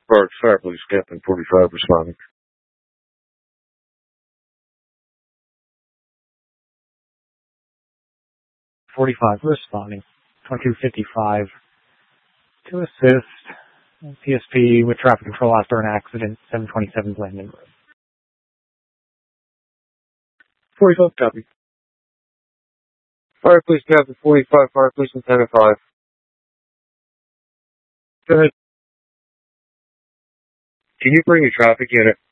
Fire Police, Captain 45 responding. 45 responding. 2255 to assist PSP with traffic control after an accident, 727 Blandon Road. 45 copy. Fire Police, Captain 45, Fire Police, Lieutenant 5. Go ahead. Can you bring a traffic unit